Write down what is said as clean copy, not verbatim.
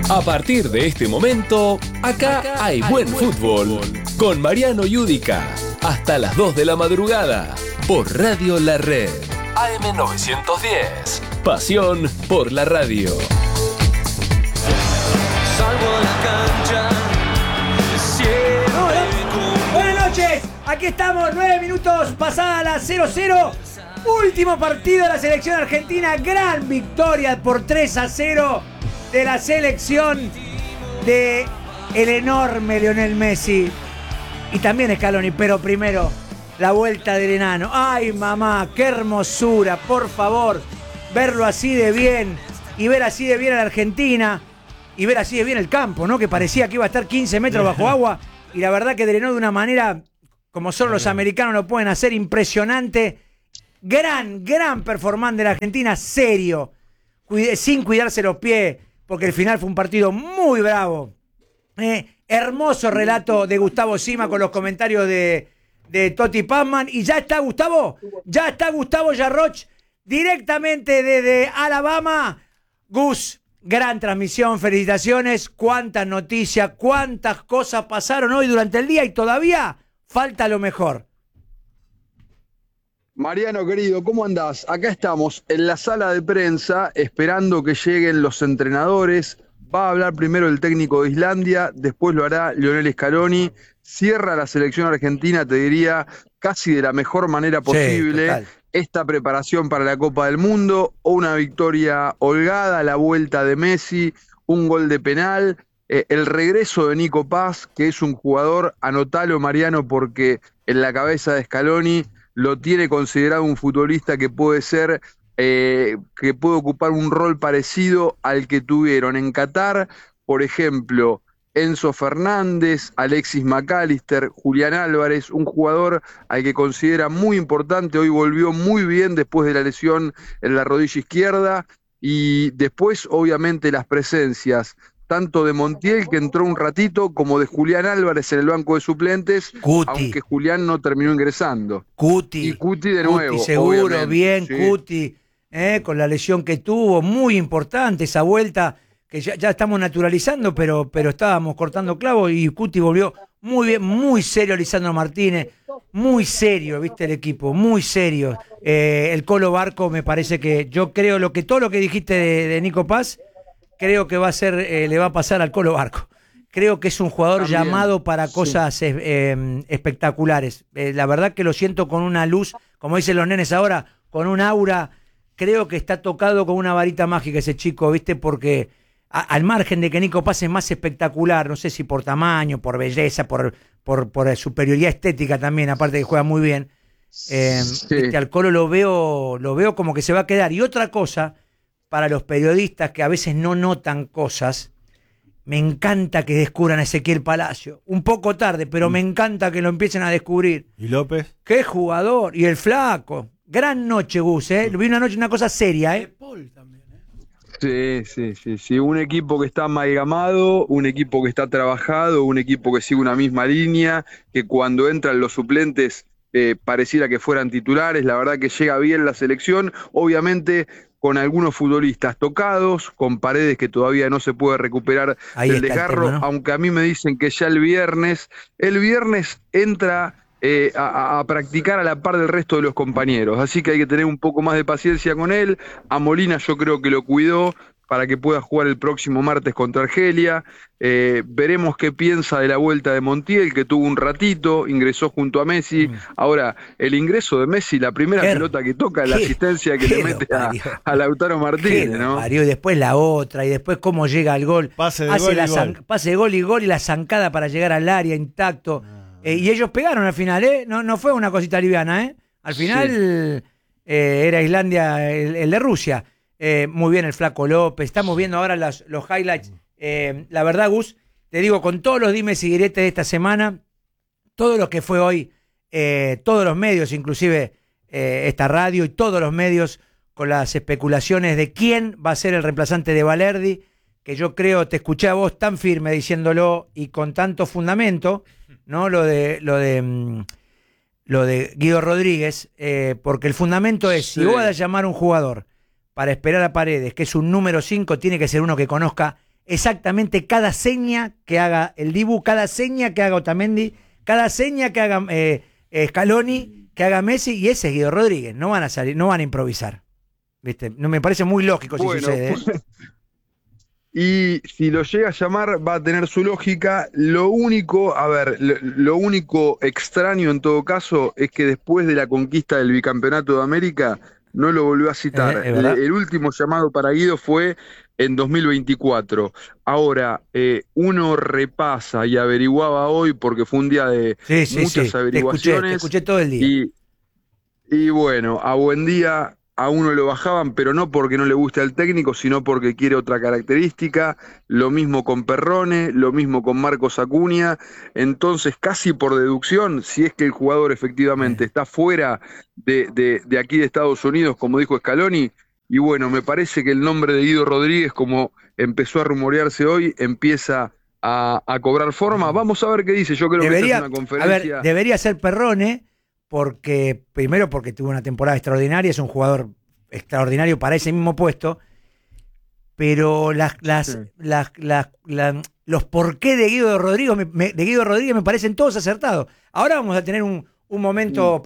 A partir de este momento, acá hay buen fútbol. Con Mariano Yudica. Hasta las 2 de la madrugada. Por Radio La Red. AM910. Pasión por la radio. Salgo a la cancha. Buenas noches. Aquí estamos, 9 minutos pasada la 0-0. Último partido de la selección argentina. Gran victoria por 3-0 de la selección de el enorme Lionel Messi. Y también Scaloni, pero primero la vuelta del enano. Ay, mamá, qué hermosura, por favor. Verlo así de bien y ver así de bien a la Argentina y ver así de bien el campo, ¿no? Que parecía que iba a estar 15 metros bajo agua y la verdad que drenó de una manera como solo los americanos lo pueden hacer, impresionante. Gran performance de la Argentina, serio, sin cuidarse los pies, porque el final fue un partido muy bravo. Hermoso relato de Gustavo Sima con los comentarios de Totti Pazman. Y ya está Gustavo Yarroch, directamente desde Alabama. Gus, gran transmisión, felicitaciones. Cuántas noticias, cuántas cosas pasaron hoy durante el día y todavía falta lo mejor. Mariano querido, ¿cómo andás? Acá estamos en la sala de prensa esperando que lleguen los entrenadores. Va a hablar primero el técnico de Islandia, después lo hará Lionel Scaloni. Cierra la selección argentina, te diría, casi de la mejor manera posible. Sí, esta preparación para la Copa del Mundo, o una victoria holgada, la vuelta de Messi, un gol de penal, el regreso de Nico Paz, que es un jugador, anotalo Mariano, porque en la cabeza de Scaloni lo tiene considerado un futbolista que puede ser, que puede ocupar un rol parecido al que tuvieron en Qatar, por ejemplo, Enzo Fernández, Alexis McAllister, Julián Álvarez, un jugador al que considera muy importante. Hoy volvió muy bien después de la lesión en la rodilla izquierda, y después obviamente las presencias tanto de Montiel, que entró un ratito, como de Julián Álvarez en el banco de suplentes, Cuti, aunque Julián no terminó ingresando. Cuti. Y Cuti de nuevo. Cuti seguro, obviamente. Bien, sí. Cuti, con la lesión que tuvo, muy importante esa vuelta, que ya estamos naturalizando, pero estábamos cortando clavos, y Cuti volvió muy bien, muy serio Lisandro Martínez, muy serio, viste el equipo, muy serio. El Colo Barco, me parece que, yo creo todo lo que dijiste de Nico Paz, creo que va a ser, le va a pasar al Colo Barco. Creo que es un jugador también llamado para cosas espectaculares. La verdad que lo siento con una luz, como dicen los nenes ahora, con un aura. Creo que está tocado con una varita mágica ese chico, ¿viste? Porque al margen de que Nico Paz es más espectacular, no sé si por tamaño, por belleza, por superioridad estética también, aparte que juega muy bien, sí. Al Colo lo veo como que se va a quedar. Y otra cosa, para los periodistas que a veces no notan cosas, me encanta que descubran a Ezequiel Palacio. Un poco tarde, pero me encanta que lo empiecen a descubrir. ¿Y López? ¡Qué jugador! Y el flaco. Gran noche, Gus, Vi una cosa seria, Paul también, Sí. Un equipo que está amalgamado, un equipo que está trabajado, un equipo que sigue una misma línea, que cuando entran los suplentes pareciera que fueran titulares. La verdad que llega bien la selección, obviamente con algunos futbolistas tocados, con Paredes que todavía no se puede recuperar del desgarro, tema, ¿no? Aunque a mí me dicen que ya el viernes entra a practicar a la par del resto de los compañeros, así que hay que tener un poco más de paciencia con él. A Molina yo creo que lo cuidó para que pueda jugar el próximo martes contra Argelia. Veremos qué piensa de la vuelta de Montiel, que tuvo un ratito, ingresó junto a Messi. Ahora, el ingreso de Messi, la primera pelota que toca, la asistencia que le mete a Lautaro Martínez, ¿no? Y después la otra, y después cómo llega al gol. Pase de gol y gol, y la zancada para llegar al área intacto. Y ellos pegaron al final, no fue una cosita liviana, Al final era Islandia el de Rusia. Muy bien el Flaco López. Estamos viendo ahora los highlights. La verdad, Gus, te digo, con todos los dimes y diretes de esta semana, todo lo que fue hoy, todos los medios, inclusive esta radio y todos los medios, con las especulaciones de quién va a ser el reemplazante de Valerdi, que yo creo, te escuché a vos tan firme diciéndolo y con tanto fundamento, ¿no? Lo de Guido Rodríguez, porque el fundamento es, si vos vas a llamar a un jugador para esperar a Paredes, que es un número 5, tiene que ser uno que conozca exactamente cada seña que haga el Dibu, cada seña que haga Otamendi, cada seña que haga Scaloni, que haga Messi, y ese es Guido Rodríguez. No van a salir, no van a improvisar. ¿Viste? No me parece muy lógico si sucede. Y si lo llega a llamar, va a tener su lógica. Lo único extraño en todo caso es que después de la conquista del bicampeonato de América, no lo volvió a citar. El último llamado para Guido fue en 2024. Ahora, uno repasa y averiguaba hoy, porque fue un día de muchas averiguaciones. Te escuché todo el día. Y bueno, a buen día a uno lo bajaban, pero no porque no le guste al técnico, sino porque quiere otra característica. Lo mismo con Perrone, lo mismo con Marcos Acuña. Entonces, casi por deducción, si es que el jugador efectivamente está fuera de aquí de Estados Unidos, como dijo Scaloni, y bueno, me parece que el nombre de Guido Rodríguez, como empezó a rumorearse hoy, empieza a cobrar forma. Vamos a ver qué dice. Yo creo que esta es una conferencia. Debería ser Perrone, primero porque tuvo una temporada extraordinaria, es un jugador extraordinario para ese mismo puesto, pero los porqué de Guido Rodríguez me parecen todos acertados. Ahora vamos a tener un momento